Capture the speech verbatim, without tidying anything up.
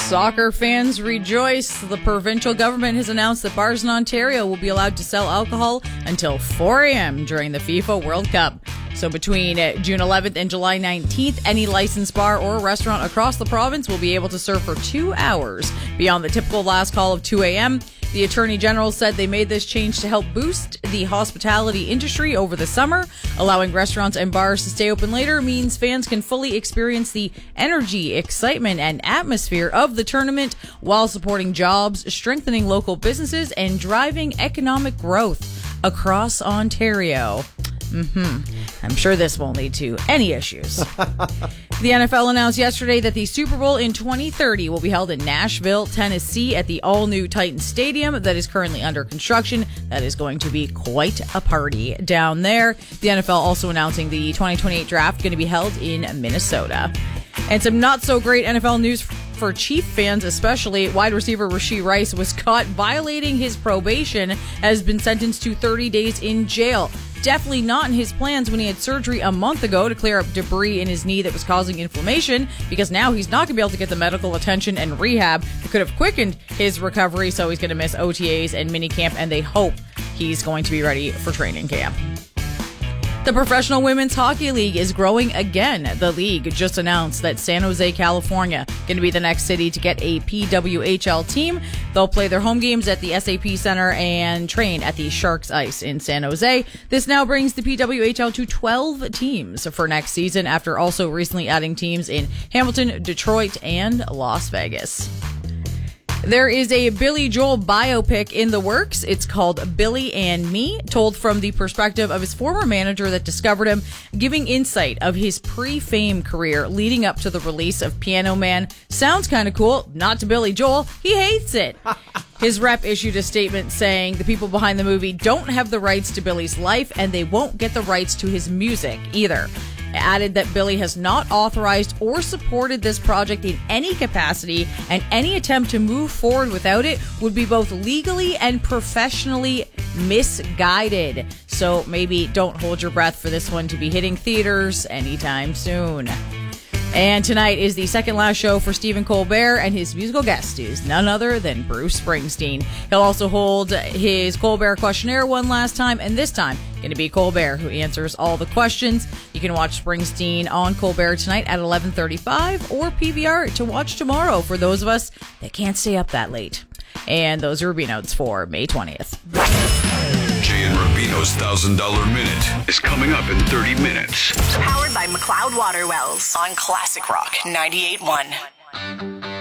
Soccer fans rejoice. The provincial government has announced that bars in Ontario will be allowed to sell alcohol until four a.m. during the FIFA World Cup. So between June eleventh and July nineteenth, any licensed bar or restaurant across the province will be able to serve for two hours beyond the typical last call of two a.m. The Attorney General said they made this change to help boost the hospitality industry over the summer. Allowing restaurants and bars to stay open later means fans can fully experience the energy, excitement, and atmosphere of the tournament while supporting jobs, strengthening local businesses, and driving economic growth across Ontario. Mm-hmm. I'm sure this won't lead to any issues. The N F L announced yesterday that the Super Bowl in twenty thirty will be held in Nashville, Tennessee at the all-new Titan Stadium that is currently under construction. That is going to be quite a party down there. The N F L also announcing the twenty twenty-eight draft going to be held in Minnesota. And some not-so-great N F L news for Chief fans, especially. Wide receiver Rashee Rice was caught violating his probation, has been sentenced to thirty days in jail. Definitely not in his plans when he had surgery a month ago to clear up debris in his knee that was causing inflammation, because now he's not going to be able to get the medical attention and rehab that could have quickened his recovery, so he's going to miss O T As and minicamp, and they hope he's going to be ready for training camp. The Professional Women's Hockey League is growing again. The league just announced that San Jose, California, going to be the next city to get a P W H L team. They'll play their home games at the S A P Center and train at the Sharks Ice in San Jose. This now brings the P W H L to twelve teams for next season, after also recently adding teams in Hamilton, Detroit, and Las Vegas. There is a Billy Joel biopic in the works. It's called Billy and Me, told from the perspective of his former manager that discovered him, giving insight of his pre-fame career leading up to the release of Piano Man. Sounds kind of cool. Not to Billy Joel. He hates it. His rep issued a statement saying the people behind the movie don't have the rights to Billy's life, and they won't get the rights to his music either. Added that Billy has not authorized or supported this project in any capacity, and any attempt to move forward without it would be both legally and professionally misguided. So maybe don't hold your breath for this one to be hitting theaters anytime soon. And tonight is the second last show for Stephen Colbert, and his musical guest is none other than Bruce Springsteen. He'll also hold his Colbert questionnaire one last time, and this time going to be Colbert who answers all the questions. You can watch Springsteen on Colbert tonight at eleven thirty-five, or P V R to watch tomorrow for those of us that can't stay up that late. And those are Rubie Notes for May twentieth. Jay and Rubino's one thousand dollars Minute is coming up in thirty minutes. Powered by McLeod Water Wells on Classic Rock ninety-eight point one.